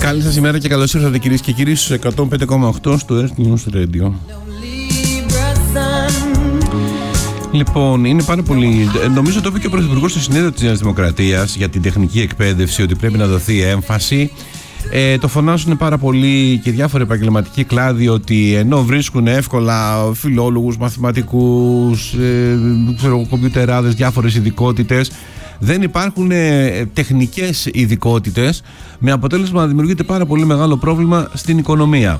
Καλή σας ημέρα και καλώς ήρθατε κυρίες και κύριοι στους 105,8 στο Earth News Radio. Λοιπόν, είναι πάρα πολύ. Νομίζω το είπε και ο Πρωθυπουργός στο συνέδριο της Νέας Δημοκρατίας για την τεχνική εκπαίδευση, ότι πρέπει να δοθεί έμφαση. Το φωνάζουν πάρα πολύ και διάφοροι επαγγελματικοί κλάδοι, ότι ενώ βρίσκουν εύκολα φιλόλογους, μαθηματικούς, κομπιουτεράδες, διάφορες ειδικότητες, δεν υπάρχουν τεχνικές ειδικότητες, με αποτέλεσμα να δημιουργείται πάρα πολύ μεγάλο πρόβλημα στην οικονομία.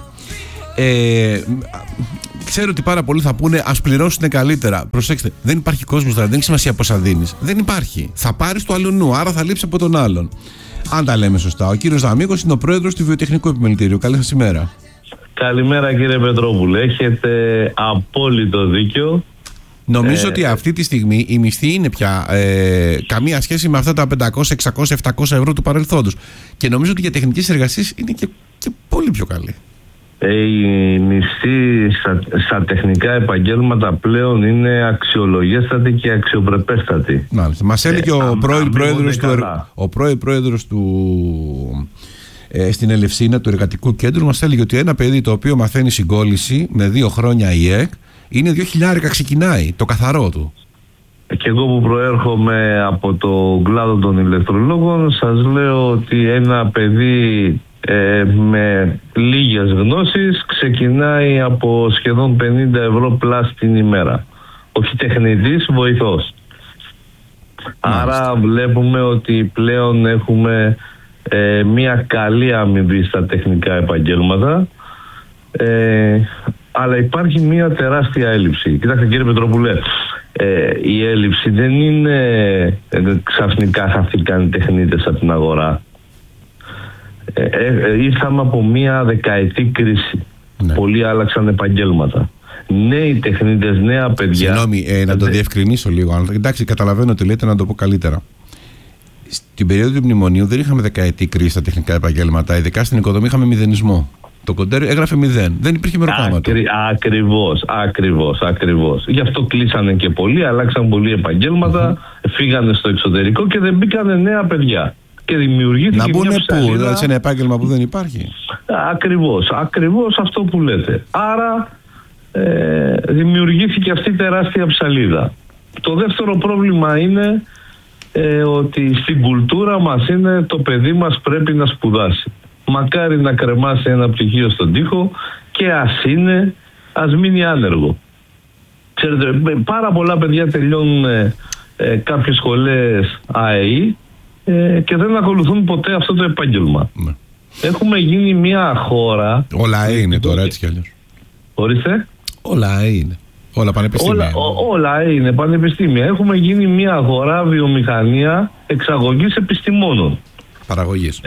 Ξέρω ότι πάρα πολλοί θα πούνε ας πληρώσουν καλύτερα. Προσέξτε, δεν υπάρχει κόσμος τώρα, δεν έχει σημασία πόσα δίνεις. Δεν υπάρχει. Θα πάρεις το αλλονού, άρα θα λείψει από τον άλλον. Αν τα λέμε σωστά. Ο κύριος Δαμίκος είναι ο πρόεδρος του Βιοτεχνικού Επιμελητήριου. Καλή σας ημέρα. Καλημέρα κύριε Πετρόπουλε. Έχετε απόλυτο δίκιο. Νομίζω ότι αυτή τη στιγμή η μισθή είναι πια καμία σχέση με αυτά τα 500, 600, 700 ευρώ του παρελθόντος. Και νομίζω ότι για τεχνικές εργασίες είναι και πολύ πιο καλή. Η μισθή στα τεχνικά επαγγέλματα πλέον είναι αξιολογέστατη και αξιοπρεπέστατη. Μάλιστα. Μας έλεγε ο πρώην πρόεδρος του στην Ελευσίνα του Εργατικού Κέντρου, μας έλεγε ότι ένα παιδί το οποίο μαθαίνει συγκόλληση με 2 χρόνια ΙΕΚ είναι 2.000 ξεκινάει το καθαρό του. Και εγώ που προέρχομαι από το κλάδο των ηλεκτρολόγων, σας λέω ότι ένα παιδί με λίγες γνώσεις ξεκινάει από σχεδόν 50 ευρώ πλάς την ημέρα. Όχι τεχνητής, βοηθός. Άρα βλέπουμε ότι πλέον έχουμε μια καλή αμοιβή στα τεχνικά επαγγέλματα, αλλά υπάρχει μια τεράστια έλλειψη. Κοιτάξτε κύριε Πετροπουλέ, η έλλειψη δεν είναι ξαφνικά χαθήκαν οι τεχνίτες από την αγορά. Ήρθαμε από μια δεκαετή κρίση. Ναι. Πολλοί άλλαξαν επαγγέλματα. Νέοι τεχνίτες, νέα παιδιά. Συγγνώμη, να το διευκρινίσω λίγο. Εντάξει, καταλαβαίνω ότι λέτε, να το πω καλύτερα. Στην περίοδο του μνημονίου δεν είχαμε δεκαετή κρίση στα τεχνικά επαγγέλματα. Ειδικά στην οικοδομή είχαμε μηδενισμό. Το κοντέρ έγραφε 0. Δεν υπήρχε μεροκάματο. Ακριβώς. Γι' αυτό κλείσανε και πολλοί, αλλάξαν πολλοί επαγγέλματα, φύγανε στο εξωτερικό και δεν μπήκανε νέα παιδιά. Και δημιουργήθηκε να μπουν μια ψαλίδα. Δηλαδή σε ένα επάγγελμα που δεν υπάρχει. Ακριβώς αυτό που λέτε. Άρα δημιουργήθηκε αυτή η τεράστια ψαλίδα. Το δεύτερο πρόβλημα είναι ότι στην κουλτούρα μας είναι το παιδί μας πρέπει να σπουδάσει. Μακάρι να κρεμάσει ένα πτυχίο στον τοίχο και ας μείνει άνεργο. Ξέρετε, πάρα πολλά παιδιά τελειώνουν κάποιες σχολές ΑΕΗ και δεν ακολουθούν ποτέ αυτό το επάγγελμα. Ναι. Έχουμε γίνει μια χώρα... Όλα ΑΕΗ είναι τώρα, έτσι κι αλλιώς. Ορίστε. Όλα ΑΕΗ είναι. Όλα πανεπιστήμια. Όλα είναι πανεπιστήμια. Έχουμε γίνει μια αγορά βιομηχανία εξαγωγής επιστημόνων. Παραγωγής.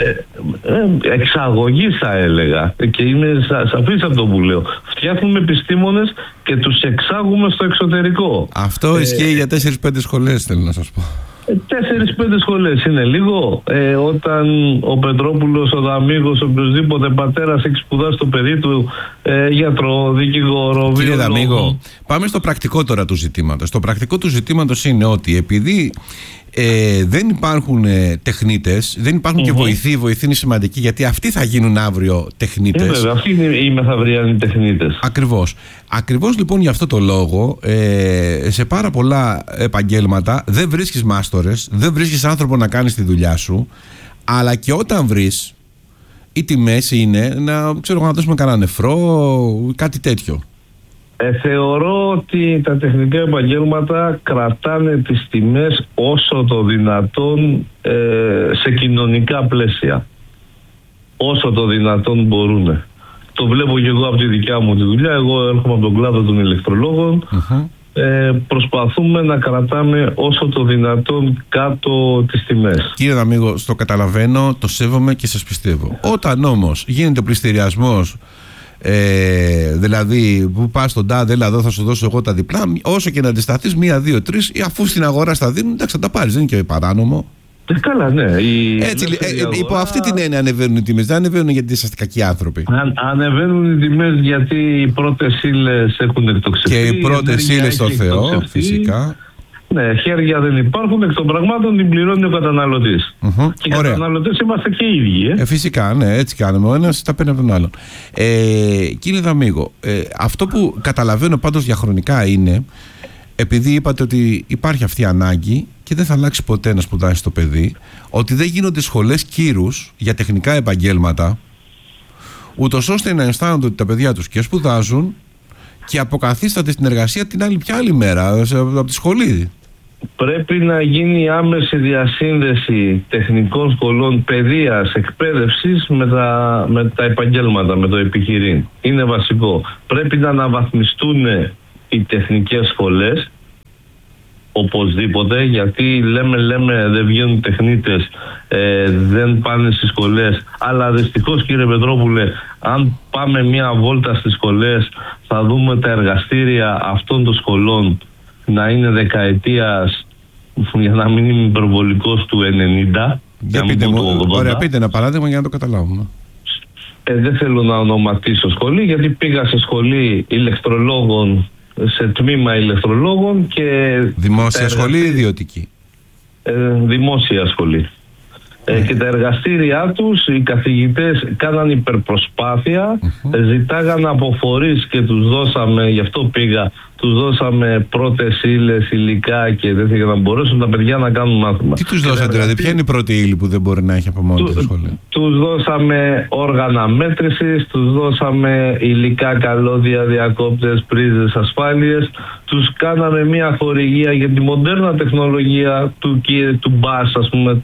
Εξαγωγής θα έλεγα. Και είναι σαφής αυτό που λέω. Φτιάχνουμε επιστήμονες και τους εξάγουμε στο εξωτερικό. Αυτό ισχύει για 4-5 σχολές, θέλω να σας πω. 4-5 σχολές είναι λίγο. Όταν ο Πετρόπουλος, ο Δαμίκος, οποιοδήποτε πατέρας έχει σπουδάσει το παιδί του γιατρό, δικηγόρο, Κύριε Δαμίκο, πάμε στο πρακτικό τώρα του ζητήματος. Το πρακτικό του ζητήματος είναι ότι επειδή δεν υπάρχουν τεχνίτες, δεν υπάρχουν και βοηθοί. Βοηθοί είναι σημαντικοί, γιατί αυτοί θα γίνουν αύριο τεχνίτες. Βέβαια, αυτοί είναι οι μεθαυριανοί τεχνίτες. Ακριβώς λοιπόν για αυτό το λόγο, σε πάρα πολλά επαγγέλματα δεν βρίσκεις μάστορες, δεν βρίσκεις άνθρωπο να κάνεις τη δουλειά σου, αλλά και όταν βρεις, η τιμές είναι να δώσουμε κανένα νεφρό, κάτι τέτοιο. Θεωρώ ότι τα τεχνικά επαγγέλματα κρατάνε τις τιμές όσο το δυνατόν σε κοινωνικά πλαίσια. Όσο το δυνατόν μπορούν. Το βλέπω και εγώ από τη δικιά μου τη δουλειά. Εγώ έρχομαι από τον κλάδο των ηλεκτρολόγων. Προσπαθούμε να κρατάμε όσο το δυνατόν κάτω τις τιμές. Κύριε Δαμίκο, το καταλαβαίνω, το σέβομαι και σας πιστεύω. Όταν όμως γίνεται ο πληστηριασμός, δηλαδή που πας στον τάδε, έλα εδώ θα σου δώσω εγώ τα διπλά, όσο και να αντισταθείς 1, 2, 3, αφού στην αγορά στα δίνουν, εντάξει, θα τα πάρεις, δεν είναι και παράνομο. Καλά, ναι. Έτσι, υπό αυτή την έννοια ανεβαίνουν οι τιμές. Δεν ανεβαίνουν γιατί είσαστε κακοί άνθρωποι. Ανεβαίνουν οι τιμές γιατί οι πρώτες ύλες έχουν εκτοξευθεί. Και οι πρώτες ύλες στο Θεό, φυσικά. Ναι, χέρια δεν υπάρχουν, εκ των πραγμάτων την πληρώνει ο καταναλωτής. Και οι καταναλωτές είμαστε και οι ίδιοι. Φυσικά, ναι, έτσι κάνουμε. Ο ένας τα παίρνει από τον άλλον. Κύριε Δαμίγο, αυτό που καταλαβαίνω πάντως διαχρονικά είναι, επειδή είπατε ότι υπάρχει αυτή η ανάγκη και δεν θα αλλάξει ποτέ να σπουδάσει το παιδί, ότι δεν γίνονται σχολές κύρους για τεχνικά επαγγέλματα, ούτως ώστε να αισθάνονται ότι τα παιδιά τους και σπουδάζουν και αποκαθίσταται στην εργασία την άλλη μέρα από τη σχολή. Πρέπει να γίνει άμεση διασύνδεση τεχνικών σχολών παιδείας, εκπαίδευσης με τα επαγγέλματα, με το επιχειρήν. Είναι βασικό. Πρέπει να αναβαθμιστούν οι τεχνικές σχολές, οπωσδήποτε, γιατί λέμε δεν βγαίνουν τεχνίτες, δεν πάνε στις σχολές, αλλά δυστυχώς, κύριε Πετρόπουλε, αν πάμε μια βόλτα στις σχολές θα δούμε τα εργαστήρια αυτών των σχολών να είναι δεκαετίας, για να μην είμαι υπερβολικός, του 90. Ωραία, πείτε ένα παράδειγμα για να το καταλάβουμε. Δεν θέλω να ονοματίσω σχολή, γιατί πήγα σε σχολή ηλεκτρολόγων, σε τμήμα ηλεκτρολόγων και... Δημόσια σχολή ή ιδιωτική? Δημόσια σχολή. Και τα εργαστήριά τους, οι καθηγητές κάναν υπερπροσπάθεια, ζητάγαν από φορείς και τους δώσαμε, γι' αυτό πήγα, τους δώσαμε πρώτες ύλες, υλικά και τέτοια, για να μπορέσουν τα παιδιά να κάνουν μάθημα. Τι τους δώσατε, δηλαδή, ποια είναι η πρώτη ύλη που δεν μπορεί να έχει από μόνο τη σχολή? Τους δώσαμε όργανα μέτρησης, τους δώσαμε υλικά, καλώδια, διακόπτες, πρίζες, ασφάλειες, τους κάναμε μια χορηγία για τη μοντέρνα τεχνολογία του μπας, ας πούμε,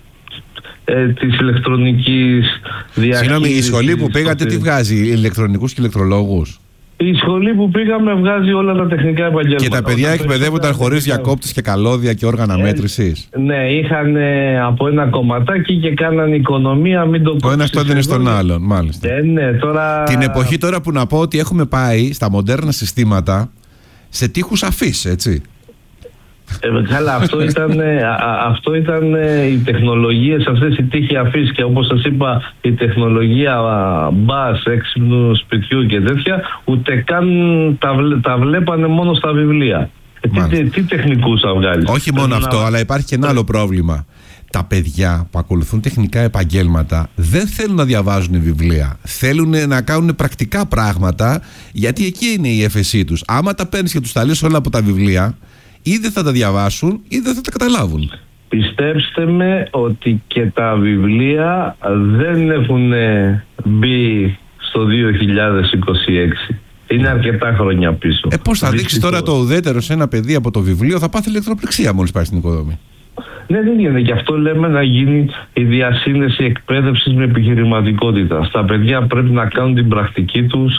της ηλεκτρονικής διαχείρισης. Συγγνώμη, η σχολή που πήγατε τι βγάζει, ηλεκτρονικούς και ηλεκτρολόγους? Η σχολή που πήγαμε βγάζει όλα τα τεχνικά επαγγέλματα. Και τα παιδιά εκπαιδεύονταν χωρίς διακόπτες και καλώδια και όργανα μέτρησης? Ναι, είχαν από ένα κομματάκι και κάναν οικονομία, μην το πω. Ο ένας το έδινε στον άλλον, μάλιστα. Ναι, τώρα... Την εποχή τώρα που να πω ότι έχουμε πάει στα μοντέρνα συστήματα σε τείχους αφής, έτσι. Καλά, αυτό ήταν οι τεχνολογίες αυτές, οι τείχοι αφής, και όπως σας είπα η τεχνολογία μπας, έξυπνου σπιτιού και τέτοια, ούτε καν τα βλέπανε μόνο στα βιβλία. Τι τεχνικούς θα βγάλεις? Όχι μόνο αυτό, αλλά υπάρχει και ένα άλλο πρόβλημα. Τα παιδιά που ακολουθούν τεχνικά επαγγέλματα δεν θέλουν να διαβάζουν βιβλία. Θέλουν να κάνουν πρακτικά πράγματα, γιατί εκεί είναι η έφεσή τους. Άμα τα παίρνεις και τους τα λες όλα από τα βιβλία, ή δεν θα τα διαβάσουν ή δεν θα τα καταλάβουν. Πιστέψτε με ότι και τα βιβλία δεν έχουν μπει στο 2026. Είναι αρκετά χρόνια πίσω. Πώς θα δείξει τώρα το ουδέτερο σε ένα παιδί από το βιβλίο? Θα πάθει ηλεκτροπληξία μόλις πάει στην οικοδομή. Ναι, δεν γίνεται. Γι' αυτό λέμε να γίνει η διασύνδεση εκπαίδευσης με επιχειρηματικότητα. Στα παιδιά πρέπει να κάνουν την πρακτική τους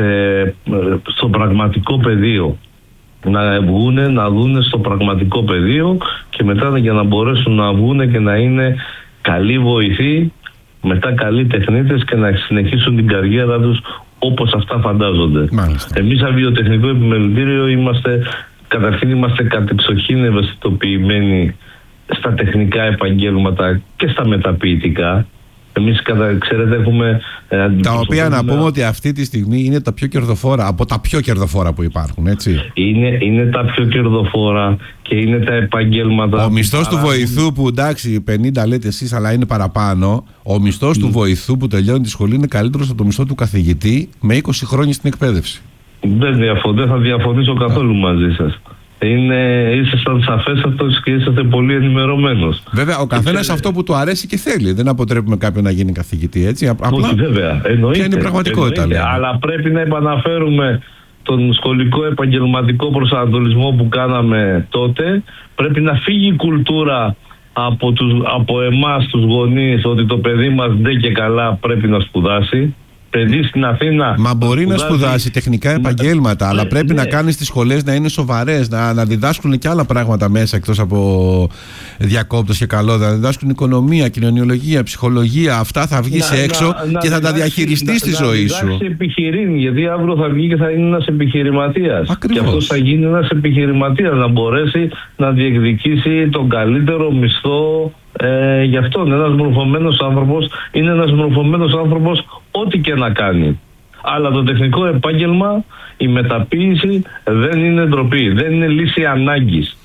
στο πραγματικό πεδίο. Να βγούνε, να δούνε στο πραγματικό πεδίο, και μετά για να μπορέσουν να βγούνε και να είναι καλοί βοηθοί, μετά καλοί τεχνίτες, και να συνεχίσουν την καριέρα τους όπως αυτά φαντάζονται. Μάλιστα. Εμείς σαν βιοτεχνικό επιμελητήριο είμαστε κατεξοχήν ευαισθητοποιημένοι στα τεχνικά επαγγέλματα και στα μεταποιητικά. Εμείς, ξέρετε, έχουμε... τα οποία να πούμε ότι αυτή τη στιγμή είναι τα πιο κερδοφόρα, από τα πιο κερδοφόρα που υπάρχουν, έτσι. Είναι τα πιο κερδοφόρα και είναι τα επαγγέλματα... Ο μισθός του βοηθού, που εντάξει 50 λέτε εσείς, αλλά είναι παραπάνω, ο μισθός του βοηθού που τελειώνει τη σχολή είναι καλύτερος από το μισθό του καθηγητή με 20 χρόνια στην εκπαίδευση. Δεν θα διαφωνήσω καθόλου μαζί σας. Ήσασταν σαφέστατος και είσαστε πολύ ενημερωμένος. Βέβαια, ο καθένας αυτό που του αρέσει και θέλει. Δεν αποτρέπουμε κάποιον να γίνει καθηγητή, έτσι. Απλά, βέβαια, εννοείται. Ποια είναι η πραγματικότητα. Αλλά πρέπει να επαναφέρουμε τον σχολικό επαγγελματικό προσανατολισμό που κάναμε τότε. Πρέπει να φύγει η κουλτούρα από εμάς τους γονείς, ότι το παιδί μας δεν και καλά πρέπει να σπουδάσει. Παιδί στην Αθήνα. Μα μπορεί να σπουδάσει τεχνικά επαγγέλματα, αλλά πρέπει να κάνει τις σχολές να είναι σοβαρές, να διδάσκουν και άλλα πράγματα μέσα εκτός από διακόπτες και καλώδια. Να διδάσκουν οικονομία, κοινωνιολογία, ψυχολογία. Αυτά θα βγεις έξω και θα τα διαχειριστείς στη ζωή σου. Να επιχειρήν, γιατί αύριο θα βγει και θα είναι ένας επιχειρηματίας. Ακριβώς. Και αυτός θα γίνει ένας επιχειρηματίας, να μπορέσει να διεκδικήσει τον καλύτερο μισθό. Γι' αυτό ένας μορφωμένος άνθρωπος είναι ένας μορφωμένος άνθρωπος ό,τι και να κάνει. Αλλά το τεχνικό επάγγελμα, η μεταποίηση δεν είναι ντροπή, δεν είναι λύση ανάγκης.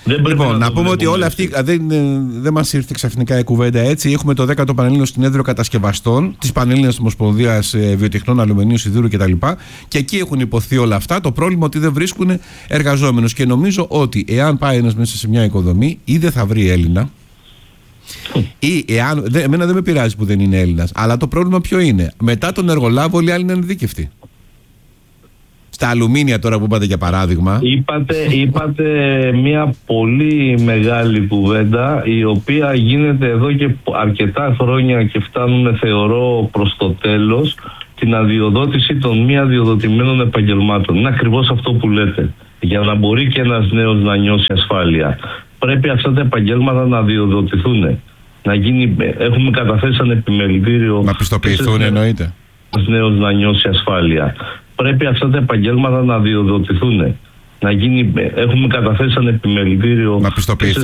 Λοιπόν, να πούμε ότι όλα αυτή δεν μας ήρθε ξαφνικά η κουβέντα έτσι. Έχουμε το 10ο Πανελλήνιο Συνέδριο Κατασκευαστών της Πανελλήνιας Ομοσπονδίας Βιοτεχνών Αλουμινίου Σιδήρου κτλ. Και εκεί έχουν υποθεί όλα αυτά. Το πρόβλημα ότι δεν βρίσκουν εργαζόμενους. Και νομίζω ότι εάν πάει ένας μέσα σε μια οικοδομή, ή δεν θα βρει Έλληνα, ή εμένα δεν με πειράζει που δεν είναι Έλληνας. Αλλά το πρόβλημα ποιο είναι? Μετά τον εργολάβο, όλοι οι άλλοι είναι ανειδίκευτοι. Στα αλουμίνια τώρα που είπατε για παράδειγμα. Είπατε μια πολύ μεγάλη κουβέντα, η οποία γίνεται εδώ και αρκετά χρόνια και φτάνουμε, θεωρώ, προς το τέλος, την αδειοδότηση των μη αδειοδοτημένων επαγγελμάτων. Είναι ακριβώς αυτό που λέτε. Για να μπορεί και ένας νέος να νιώσει ασφάλεια, πρέπει αυτά τα επαγγέλματα να αδειοδοτηθούν. Έχουμε καταθέσει σαν επιμελητήριο. Να πιστοποιηθούν, εννοείται. Ένας νέος να νιώσει ασφάλεια. Πρέπει αυτά τα επαγγέλματα να αδειοδοτηθούν. Έχουμε καταθέσει σαν επιμελητήριο. Να πιστοποιηθούν.